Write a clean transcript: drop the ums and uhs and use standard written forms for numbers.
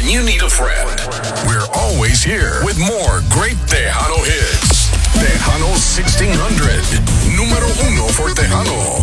you need a friend. We're always here with more great Tejano hits. Tejano 1600, número uno for Tejano.